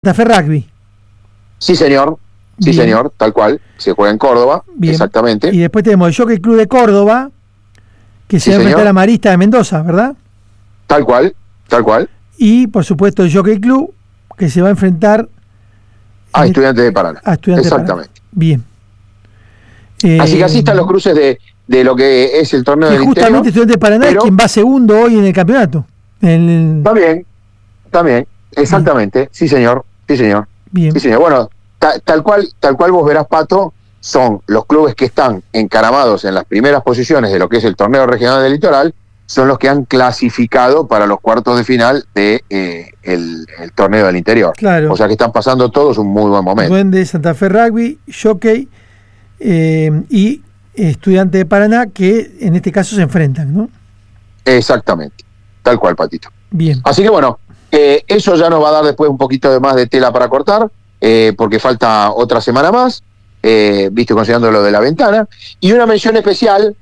Santa Fe Rugby. Sí, señor. Sí, Bien. señor, tal cual. Se juega en Córdoba, Bien. exactamente. Y después tenemos el Jockey Club de Córdoba, que se Sí, va a enfrentar señor. a Marista de Mendoza, ¿verdad? Tal cual, tal cual. Y, por supuesto, el Jockey Club, que se va a enfrentar A en Estudiantes de Paraná. a Estudiantes de Paraná. Exactamente. Bien. Así que así están los cruces de lo que es el torneo Que del justamente interior. Estudiantes de Paraná es pero- quien va segundo hoy en el campeonato. También, exactamente. Sí, señor. Sí, señor. Bien. Sí, señor. Bueno, tal cual vos verás, Pato, son los clubes que están encaramados en las primeras posiciones de lo que es el torneo regional del litoral, son los que han clasificado para los cuartos de final de el torneo del interior. Claro. O sea que están pasando todos un muy buen momento. Duende, Santa Fe Rugby, Jockey y Estudiantes de Paraná, que en este caso se enfrentan, ¿no? Exactamente. Tal cual, Patito. Bien. Así que bueno, eso ya nos va a dar después un poquito de más de tela para cortar, porque falta otra semana más, visto considerando lo de la ventana, y una mención especial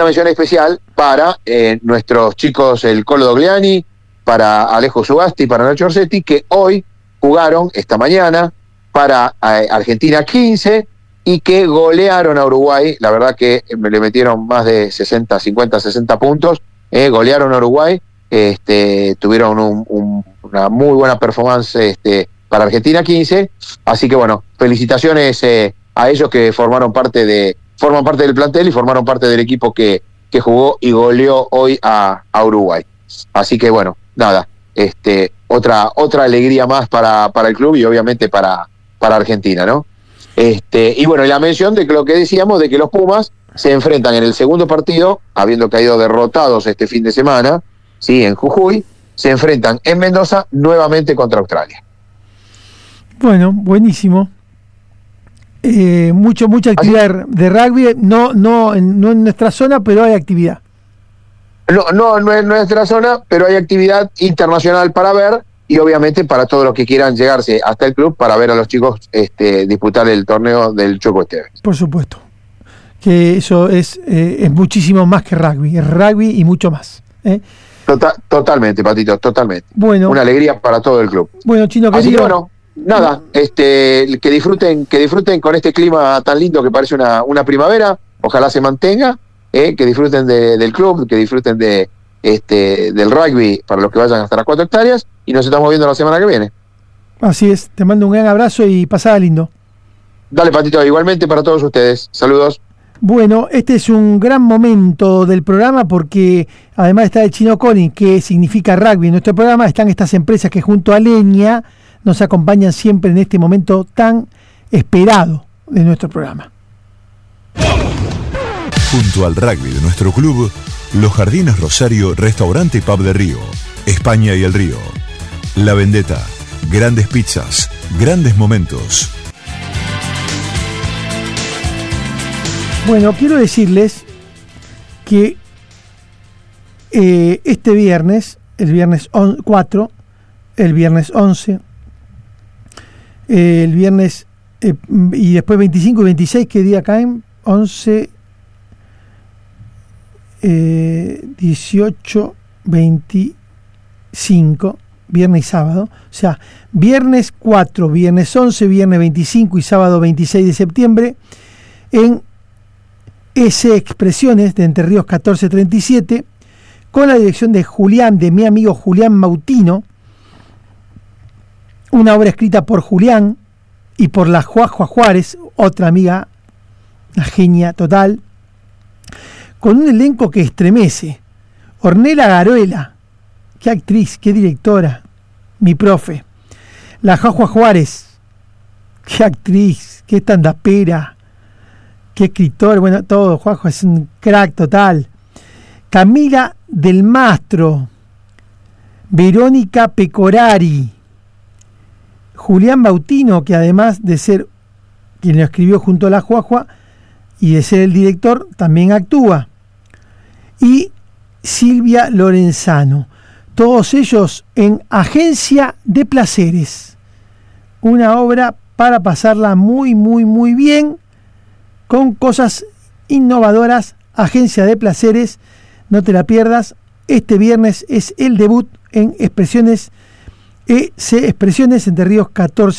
para nuestros chicos, el Colo Dogliani, para Alejo Sugasti, para Nacho Orsetti, que hoy jugaron esta mañana para Argentina 15 y que golearon a Uruguay. La verdad que le metieron más de 50-60 puntos, golearon a Uruguay. Tuvieron una muy buena performance para Argentina 15, así que bueno, felicitaciones a ellos que forman parte del plantel y formaron parte del equipo que jugó y goleó hoy a Uruguay. Así que bueno, nada, otra alegría más para el club y obviamente para Argentina, ¿no? Y bueno, y la mención de que lo que decíamos, de que los Pumas se enfrentan en el segundo partido, habiendo caído derrotados este fin de semana, sí, en Jujuy, se enfrentan en Mendoza nuevamente contra Australia. Bueno, buenísimo. Mucha actividad de rugby, no en nuestra zona, pero hay actividad. No es nuestra zona, pero hay actividad internacional para ver y obviamente para todos los que quieran llegarse hasta el club para ver a los chicos disputar el torneo del Choco Esteves. Por supuesto. Que eso es muchísimo más que rugby. Es rugby y mucho más. Totalmente, Patito, totalmente. Bueno. Una alegría para todo el club. Bueno, Chino querido. Así que bueno, nada, que disfruten con este clima tan lindo que parece una primavera. Ojalá se mantenga, que disfruten del club, que disfruten del rugby para los que vayan hasta las 4 hectáreas y nos estamos viendo la semana que viene. Así es, te mando un gran abrazo y pasada lindo. Dale, Patito, igualmente para todos ustedes. Saludos. Bueno, este es un gran momento del programa porque además está el Chino Coni, que significa rugby. En nuestro programa están estas empresas que junto a Leña nos acompañan siempre en este momento tan esperado de nuestro programa. Junto al rugby de nuestro club, Los Jardines Rosario, Restaurante y Pub de Río, España y el Río. La Vendetta, grandes pizzas, grandes momentos. Bueno, quiero decirles que este viernes, el viernes 4, el viernes 11, el viernes y después 25 y 26, ¿qué día caen? 11, 18, 25, viernes y sábado. O sea, viernes 4, viernes 11, viernes 25 y sábado 26 de septiembre en Expresiones de Entre Ríos 1437, con la dirección de mi amigo Julián Mautino, una obra escrita por Julián y por la Juajua Juárez, otra amiga, una genia total, con un elenco que estremece. Ornella Garuela, qué actriz, qué directora, mi profe. La Juajua Juárez, qué actriz, qué estandapera, qué escritor, bueno, todo. Juanjo es un crack total. Camila del Mastro, Verónica Pecorari, Julián Bautino, que además de ser quien lo escribió junto a la Juajua y de ser el director, también actúa. Y Silvia Lorenzano. Todos ellos en Agencia de Placeres. Una obra para pasarla muy, muy, muy bien, con cosas innovadoras. Agencia de Placeres, no te la pierdas. Este viernes es el debut en Expresiones Entre Ríos 14.